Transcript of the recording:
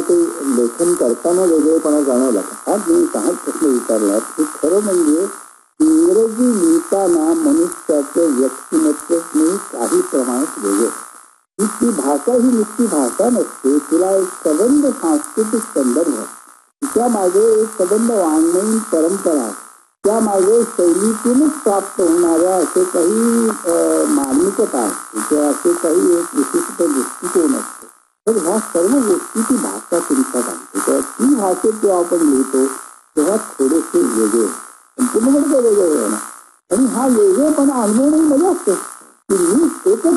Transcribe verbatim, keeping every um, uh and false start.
ते लेखन करताना वेगळेपणा जाणवला का? हा मी सहज प्रश्न विचारला की खरं म्हणजे इंग्रजी लिहिताना मनुष्याचे व्यक्तिमत्व मी काही प्रमाणात वेगळे. ती भाषा ही नुसती भाषा नसते, तिला एक सबंध सांस्कृतिक संदर्भ, तिच्या मागे एक सबंध वाङ्मयीन परंपरा, त्यामागे शैलीतूनच प्राप्त होणाऱ्या असे काही मार्मिकता असते किंवा असे काही एक विशिष्ट दृष्टिकोन असतो. तर ह्या सर्व गोष्टी ती भाषा तुमच्यात आणते. तेव्हा ती भाषेत जेव्हा आपण लिहितो तेव्हा थोडेसे वेगळे, संपूर्ण वेगळे होणार. आणि हा वेगळेपणा अनुभवण्याची मजा असते की मी एकच